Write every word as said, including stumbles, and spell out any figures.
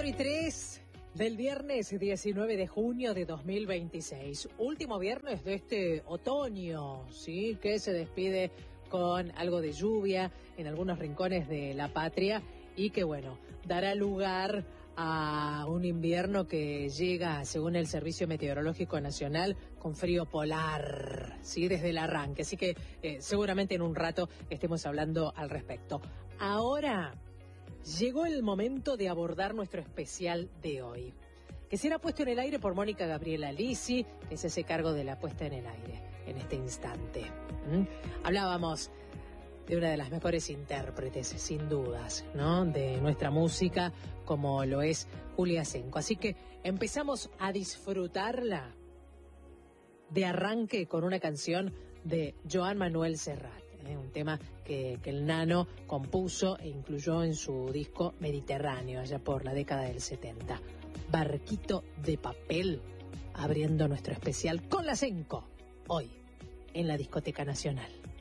y tres del viernes diecinueve de junio de dos mil veintiséis. Último viernes de este otoño, ¿sí? Que se despide con algo de lluvia en algunos rincones de la patria y que, bueno, dará lugar a un invierno que llega, según el Servicio Meteorológico Nacional, con frío polar, ¿sí? Desde el arranque. Así que eh, seguramente en un rato estemos hablando al respecto. Ahora llegó el momento de abordar nuestro especial de hoy, que será puesto en el aire por Mónica Gabriela Lisi, que se hace cargo de la puesta en el aire en este instante. ¿Mm? Hablábamos de una de las mejores intérpretes, sin dudas, ¿no?, de nuestra música, como lo es Julia Senko. Así que empezamos a disfrutarla de arranque con una canción de Joan Manuel Serrat, ¿eh? Un tema que, que el Nano compuso e incluyó en su disco Mediterráneo, allá por la década del setenta. Barquito de papel, abriendo nuestro especial con la Senko, hoy en la Discoteca Nacional.